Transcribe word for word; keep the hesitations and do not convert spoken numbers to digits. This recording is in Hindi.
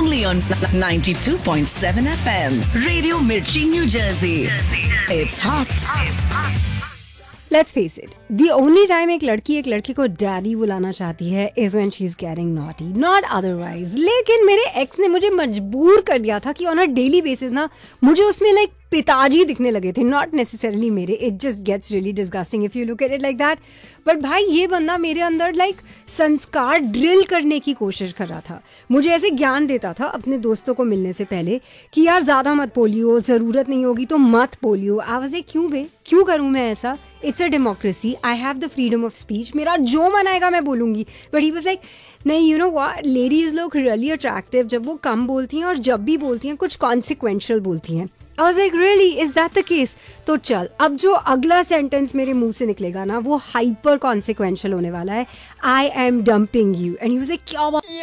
only on ninety-two point seven F M. Radio Mirchi, New Jersey. It's hot. Let's face it, the only time एक लड़की एक लड़के को डैडी बुलाना चाहती है is when she's getting naughty, not otherwise. लेकिन मेरे एक्स ने मुझे मजबूर कर दिया था कि on a daily basis ना मुझे उसमें लाइक पिताजी दिखने लगे थे, नॉट नेसेसरली मेरे. It just gets really disgusting if you look at it like that. But भाई ये बंदा मेरे अंदर लाइक संस्कार ड्रिल करने की कोशिश कर रहा था. मुझे ऐसे ज्ञान देता था अपने दोस्तों को मिलने से पहले कि यार ज़्यादा मत बोलियो, ज़रूरत नहीं होगी तो मत बोलियो. आई वाज लाइक क्यों बे, क्यों करूँ मैं ऐसा? It's a democracy, I have the freedom of speech, मेरा जो मन आएगा मैं बोलूँगी. बट ही वाज लाइक नहीं, यू नो व्हाट, लेडीज़ लोग रियली अट्रैक्टिव जब वो कम बोलती हैं और जब भी बोलती हैं कुछ कॉन्सिक्वेंशियल बोलती हैं. I was like, really? Is that the case? तो चल, अब जो अगला सेंटेंस मेरे मुंह से निकलेगा ना वो हाइपर कॉन्सिक्वेंशियल होने वाला है. I am dumping you. And he was like, क्या बात